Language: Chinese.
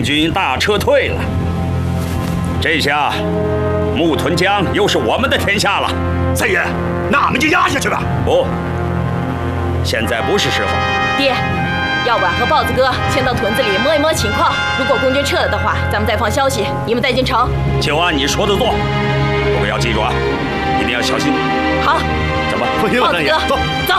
宋军大撤退了，这下木屯江又是我们的天下了。 三爷，那俺们就压下去吧。 不，现在不是时候。 爹，要不和豹子哥先到屯子里摸一摸情况，如果共军撤了的话，咱们再放消息，你们再进城。 就按你说的做，不过要记住啊，一定要小心。 好， 走吧。 放心吧，三爷，走。 走。